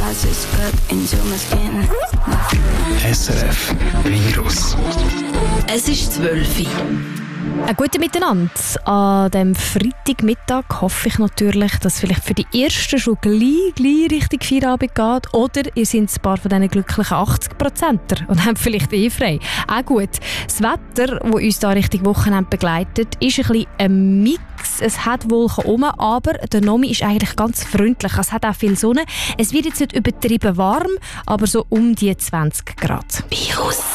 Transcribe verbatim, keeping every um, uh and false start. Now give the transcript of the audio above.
S R F Virus. Es ist zwölf Uhr. Ein guten Miteinander. An diesem Freitagmittag hoffe ich natürlich, dass vielleicht für die Ersten schon gleich, gleich richtig Feierabend geht. Oder ihr seid ein paar von diesen glücklichen achtzig Prozenter und habt vielleicht eh frei. Auch gut. Das Wetter, das uns da Richtung Wochenende begleitet, ist ein bisschen ein Mix. Es hat Wolken um, aber der Nomi ist eigentlich ganz freundlich. Es hat auch viel Sonne. Es wird jetzt nicht übertrieben warm, aber so um die zwanzig Grad. Virus.